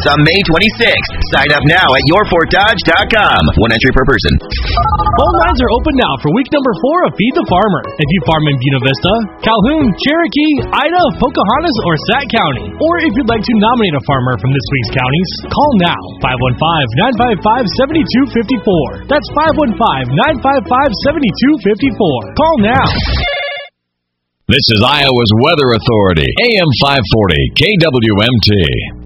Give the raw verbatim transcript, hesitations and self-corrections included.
Dodge on May twenty-sixth. Sign up now at your fort dodge dot com. One entry per person. Phone lines are open now for week number four of Feed the Farmer. If you farm in Buena Vista, Calhoun, Cherokee, Ida, Pocahontas, or Sac County, or if you'd like to nominate a farmer from this week's counties, call now. five one five, nine five five, seven two five four. That's five one five, nine five five, seven two five four. Call now. This is Iowa's Weather Authority, A M five forty, K W M T.